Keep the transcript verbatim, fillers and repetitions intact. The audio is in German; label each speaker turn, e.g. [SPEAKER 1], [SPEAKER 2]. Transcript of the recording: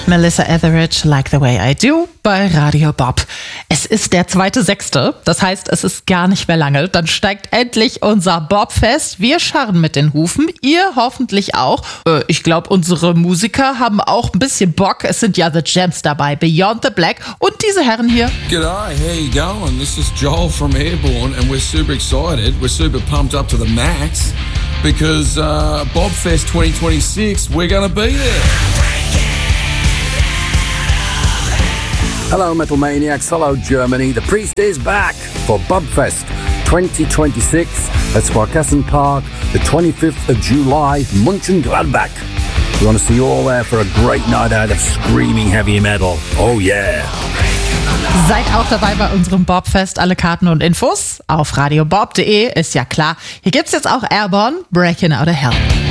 [SPEAKER 1] Melissa Etheridge, Like the Way I Do, bei Radio Bob. Es ist der zweite Sechste, das heißt, es ist gar nicht mehr lange. Dann steigt endlich unser Bobfest. Wir scharren mit den Hufen, ihr hoffentlich auch. Äh, ich glaube, unsere Musiker haben auch ein bisschen Bock. Es sind ja The Gems dabei, Beyond the Black und diese Herren hier.
[SPEAKER 2] G'day, how you going? This is Joel from Airborne and we're super excited. We're super pumped up to the max because uh, Bobfest twenty twenty-six, we're gonna be there.
[SPEAKER 3] Hello Metal Maniacs, hello Germany. The Priest is back for Bobfest twenty twenty-six at Sparkassen Park, the twenty-fifth of July, Mönchengladbach. We want to see you all there for a great night out of screaming heavy metal. Oh yeah!
[SPEAKER 1] Seid auch dabei bei unserem Bobfest. Alle Karten und Infos auf radiobob punkt de, ist ja klar. Hier gibt's jetzt auch Airborne, Breaking Out of Hell.